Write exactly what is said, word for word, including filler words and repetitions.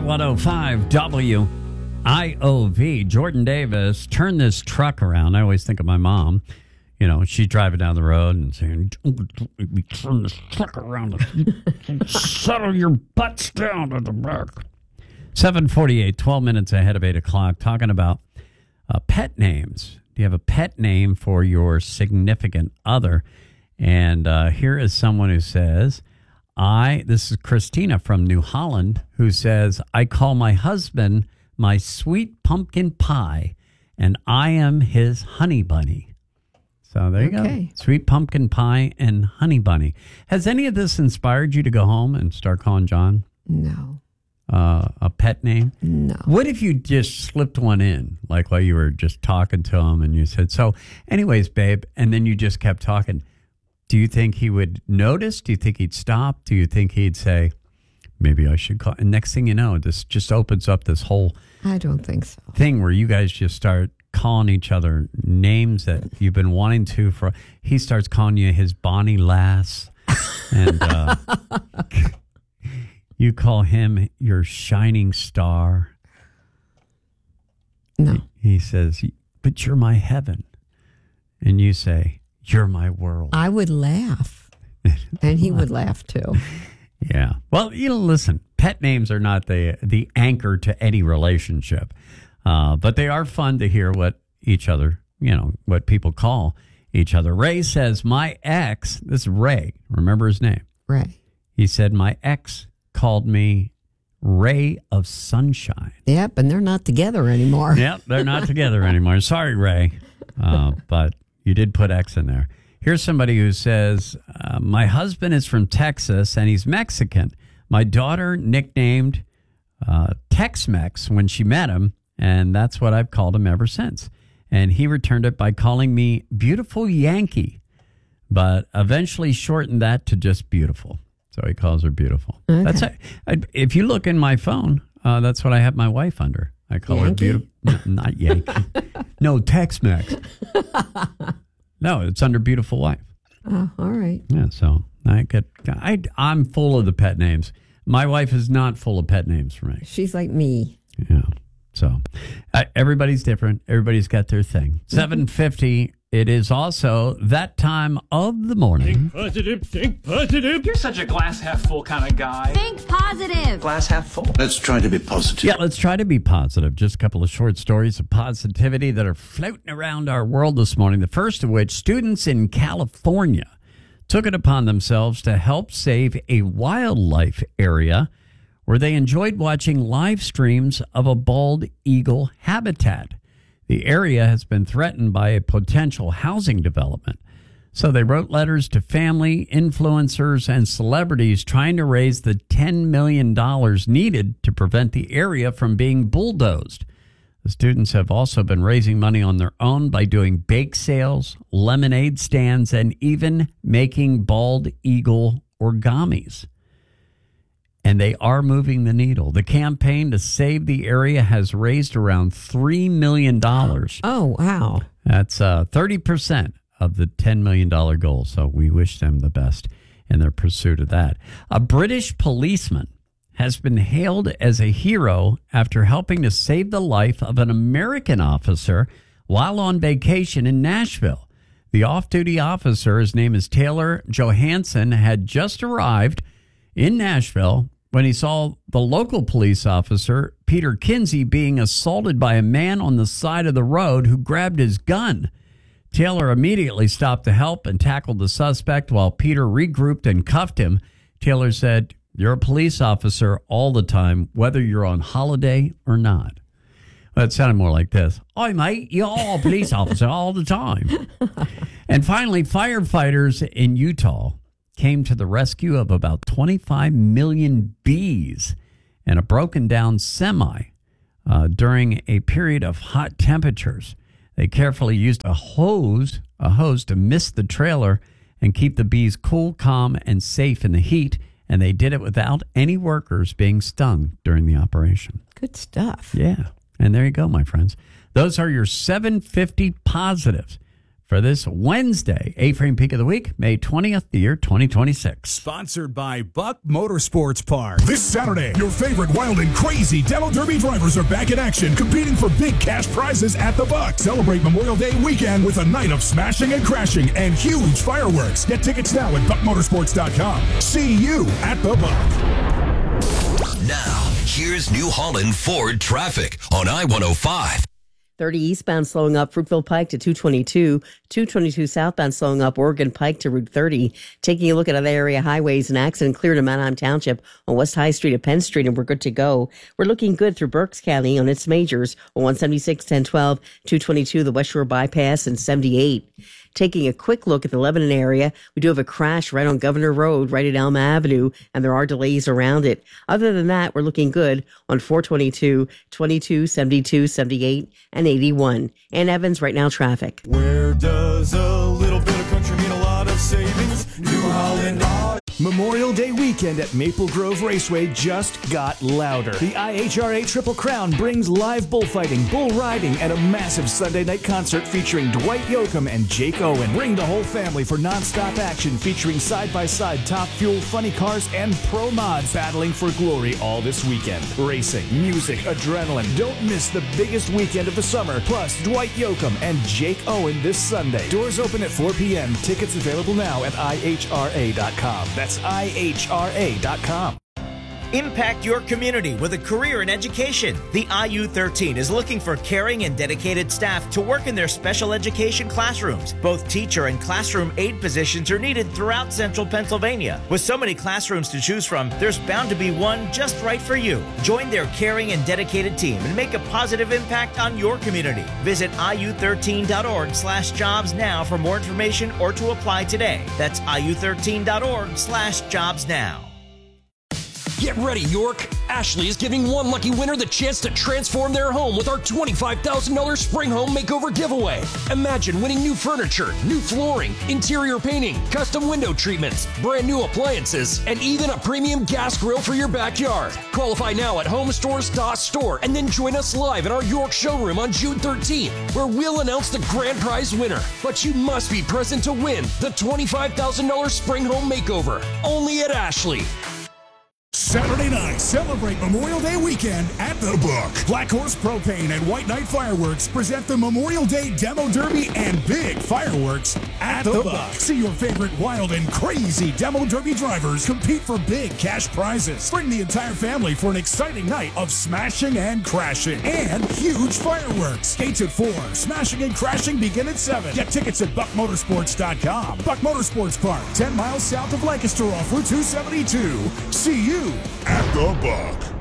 one oh five W I O V. Jordan Davis, turn this truck around. I always think of my mom. You know, she's driving down the road and saying, we turn this truck around and settle your butts down at the back. seven forty-eight, twelve minutes ahead of eight o'clock, talking about uh, pet names. Do you have a pet name for your significant other? And uh, here is someone who says, I, this is Christina from New Holland, who says, I call my husband my sweet pumpkin pie, and I am his honey bunny. So there you okay. go. Sweet pumpkin pie and honey bunny. Has any of this inspired you to go home and start calling John? No. Uh, a pet name? No. What if you just slipped one in, like while you were just talking to him and you said, so anyways, babe, and then you just kept talking. Do you think he would notice? Do you think he'd stop? Do you think he'd say, maybe I should call? And next thing you know, this just opens up this whole I don't think so. thing where you guys just start calling each other names that you've been wanting to. For he starts calling you his Bonnie Lass, and uh, you call him your shining star. No. He, he says, but you're my heaven. And you say, you're my world. I would laugh. And he would laugh too. Yeah. Well, you know, listen, pet names are not the the anchor to any relationship. Uh, but they are fun to hear what each other, you know, what people call each other. Ray says, my ex, this is Ray, remember his name? Ray. He said, my ex called me Ray of Sunshine. Yep, and they're not together anymore. Yep, they're not together anymore. Sorry, Ray. Uh, but you did put X in there. Here's somebody who says, uh, my husband is from Texas and he's Mexican. My daughter nicknamed uh, Tex-Mex when she met him, and that's what I've called him ever since. And he returned it by calling me Beautiful Yankee, but eventually shortened that to just Beautiful. So he calls her Beautiful. Okay. That's a, I, if you look in my phone, uh, that's what I have my wife under. I call Yankee? her Beautiful. No, not Yankee. No, Tex-Mex. No, it's under Beautiful Wife. Oh, all right. Yeah, so I get, I, I'm full of the pet names. My wife is not full of pet names for me. She's like me. Yeah. So uh, everybody's different. Everybody's got their thing. seven fifty. It is also that time of the morning. Think positive, think positive. You're such a glass half full kind of guy. Think positive. Glass half full. Let's try to be positive. Yeah, let's try to be positive. Just a couple of short stories of positivity that are floating around our world this morning. The first of which, students in California took it upon themselves to help save a wildlife area where they enjoyed watching live streams of a bald eagle habitat. The area has been threatened by a potential housing development. So they wrote letters to family, influencers, and celebrities trying to raise the ten million dollars needed to prevent the area from being bulldozed. The students have also been raising money on their own by doing bake sales, lemonade stands, and even making bald eagle origami's. And they are moving the needle. The campaign to save the area has raised around three million dollars. Oh, wow. That's uh, thirty percent of the ten million dollars goal. So we wish them the best in their pursuit of that. A British policeman has been hailed as a hero after helping to save the life of an American officer while on vacation in Nashville. The off-duty officer, his name is Taylor Johansson, had just arrived in Nashville when he saw the local police officer, Peter Kinsey, being assaulted by a man on the side of the road who grabbed his gun. Taylor immediately stopped to help and tackled the suspect while Peter regrouped and cuffed him. Taylor said, you're a police officer all the time, whether you're on holiday or not. Well, it sounded more like this. Hi, mate, you're a police officer all the time. And finally, firefighters in Utah came to the rescue of about twenty-five million bees in a broken down semi uh, during a period of hot temperatures. They carefully used a hose, a hose to mist the trailer and keep the bees cool, calm, and safe in the heat. And they did it without any workers being stung during the operation. Good stuff. Yeah. And there you go, my friends. Those are your seven fifty positives for this Wednesday, A-Frame Peak of the Week, May twentieth, the year twenty twenty-six. Sponsored by Buck Motorsports Park. This Saturday, your favorite wild and crazy Demo Derby drivers are back in action, competing for big cash prizes at the Buck. Celebrate Memorial Day weekend with a night of smashing and crashing and huge fireworks. Get tickets now at buck motorsports dot com. See you at the Buck. Now, here's New Holland Ford traffic on I one oh five. thirty eastbound slowing up Fruitville Pike to two twenty-two, two twenty-two southbound slowing up Oregon Pike to Route thirty. Taking a look at other area highways, an accident cleared in Manheim Township on West High Street at Penn Street, and we're good to go. We're looking good through Berks County on its majors on one seventy-six, ten twelve, two twenty-two, the West Shore Bypass, and seventy-eight. Taking a quick look at the Lebanon area, we do have a crash right on Governor Road, right at Elm Avenue, and there are delays around it. Other than that, we're looking good on four twenty-two, twenty-two, seventy-two, seventy-eight, and eighty-one. Ann Evans, right now traffic. Where does a little bit of country mean a lot of savings? New Holland. Memorial Day weekend at Maple Grove Raceway just got louder. The I H R A Triple Crown brings live bullfighting, bull riding, and a massive Sunday night concert featuring Dwight Yoakam and Jake Owen. Bring the whole family for non-stop action featuring side-by-side Top Fuel, funny cars, and pro mods battling for glory all this weekend. Racing, music, adrenaline. Don't miss the biggest weekend of the summer. Plus, Dwight Yoakam and Jake Owen this Sunday. Doors open at four p.m. Tickets available now at I H R A dot com. That's I H R A dot com. Impact your community with a career in education. The I U thirteen is looking for caring and dedicated staff to work in their special education classrooms. Both teacher and classroom aide positions are needed throughout central Pennsylvania. With so many classrooms to choose from, there's bound to be one just right for you. Join their caring and dedicated team and make a positive impact on your community. Visit I U thirteen dot org slash jobs now for more information or to apply today. That's I U thirteen dot org slash jobs now. Get ready, York! Ashley is giving one lucky winner the chance to transform their home with our twenty-five thousand dollars Spring Home Makeover giveaway. Imagine winning new furniture, new flooring, interior painting, custom window treatments, brand new appliances, and even a premium gas grill for your backyard. Qualify now at home stores dot store and then join us live in our York showroom on June thirteenth, where we'll announce the grand prize winner. But you must be present to win the twenty-five thousand dollars Spring Home Makeover, only at Ashley. Saturday night, celebrate Memorial Day weekend at the Buck. Black Horse Propane and White Knight Fireworks present the Memorial Day Demo Derby and big fireworks at the Buck. See your favorite wild and crazy Demo Derby drivers compete for big cash prizes. Bring the entire family for an exciting night of smashing and crashing and huge fireworks. Gates at four. Smashing and crashing begin at seven. Get tickets at buck motorsports dot com. Buck Motorsports Park, ten miles south of Lancaster off Route two seventy-two. See you at the Buck.